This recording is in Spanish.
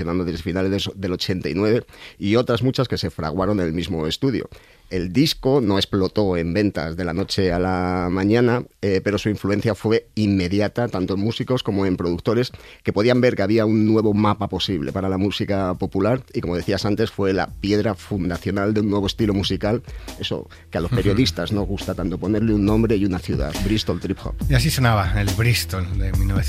desde finales del 89 y otras muchas que se fraguaron en el mismo estudio. El disco no explotó en ventas de la noche a la mañana, pero su influencia fue inmediata, tanto en músicos como en productores, que podían ver que había un nuevo mapa posible para la música popular y, como decías antes, fue la piedra fundacional de un nuevo estilo musical, eso que a los periodistas nos gusta tanto, ponerle un nombre y una ciudad, Bristol Trip Hop. Y así sonaba el Bristol de 1990.